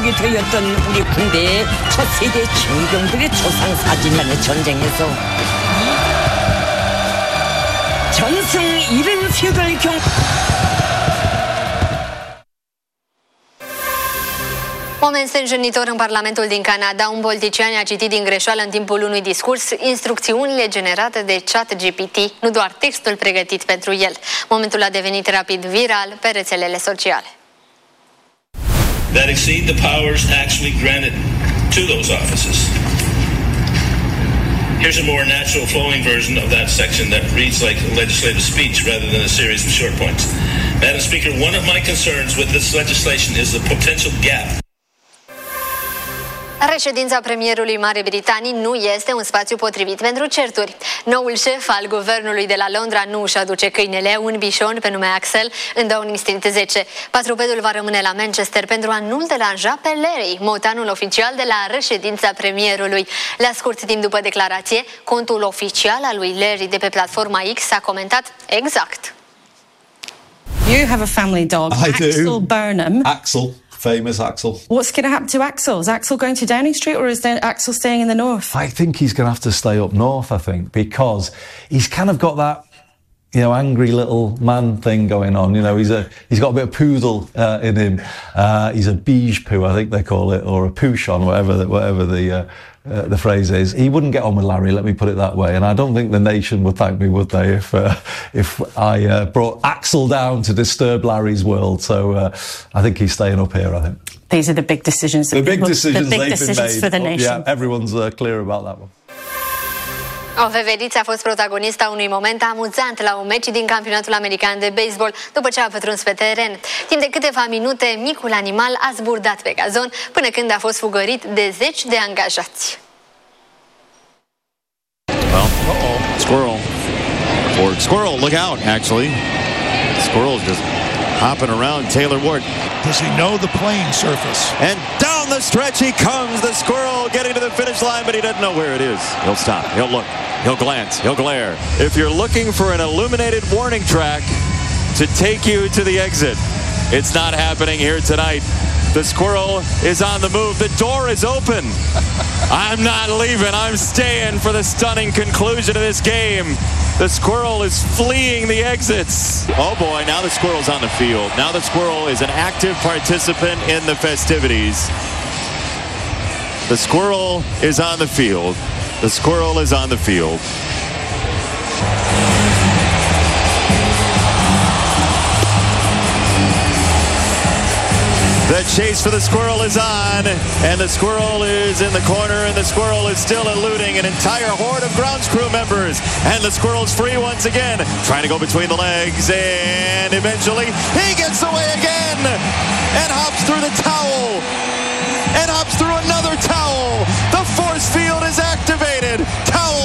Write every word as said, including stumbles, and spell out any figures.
주역이 되었던 우리 군대의 첫 세대 징병들의 초상 사진만의 전쟁에서 전승 칠십삼 을 경 Moment stânjenitor în Parlamentul din Canada. Un politician a citit din greșeală în timpul unui discurs instrucțiunile generate de ChatGPT, nu doar textul pregătit pentru el. Momentul a devenit rapid viral pe rețelele sociale. That exceed the powers actually granted to those offices. Here's a more natural flowing version of that section that reads like a legislative speech rather than a series of short points. Madam Speaker, one of my concerns with this legislation is the potential gap. Reședința premierului Marii Britanii nu este un spațiu potrivit pentru certuri. Noul șef al guvernului de la Londra nu își aduce câinele, un bișon pe nume Axel, în Downing Street zece. Patrupedul va rămâne la Manchester pentru a nu-l deranja pe Larry, motanul oficial de la reședința premierului. La scurt timp după declarație, contul oficial al lui Larry de pe platforma X a comentat exact. You have a family dog, I Axel do. Burnham. Axel. Famous Axel. What's going to happen to Axel? Is Axel going to Downing Street or is Axel staying in the north? I think he's going to have to stay up north, I think, because he's kind of got that, you know, angry little man thing going on. You know, he's a he's got a bit of poodle uh, in him. Uh, he's a beige poo, I think they call it, or a poochon, whatever the, whatever the uh, uh, the phrase is. He wouldn't get on with Larry, let me put it that way. And I don't think the nation would thank me, would they, if uh, if I uh, brought Axel down to disturb Larry's world. So uh, I think he's staying up here, I think. These are the big decisions. That The big people, decisions the big they've decisions been for the made. nation. Yeah, everyone's uh, clear about that one. O veveriță a fost protagonista unui moment amuzant la un meci din campionatul american de baseball după ce a pătruns pe teren. Timp de câteva minute, micul animal a zburdat pe gazon până când a fost fugărit de zeci de angajați. Well, uh-oh, squirrel. Ward squirrel, look out, actually. Squirrel's just hopping around Taylor Ward. Does he know the playing surface? And down the stretch he comes, the squirrel getting to the finish line, but he doesn't know where it is. He'll stop, he'll look, he'll glance, he'll glare. If you're looking for an illuminated warning track to take you to the exit, it's not happening here tonight. The squirrel is on the move. The door is open. I'm not leaving. I'm staying for the stunning conclusion of this game. The squirrel is fleeing the exits. Oh boy, now the squirrel's on the field. Now the squirrel is an active participant in the festivities. The squirrel is on the field. The squirrel is on the field. The chase for the squirrel is on, and the squirrel is in the corner, and the squirrel is still eluding an entire horde of grounds crew members. And the squirrel's free once again, trying to go between the legs, and eventually he gets away again and hops through the towel, and hops through another towel. The force field is activated. Towel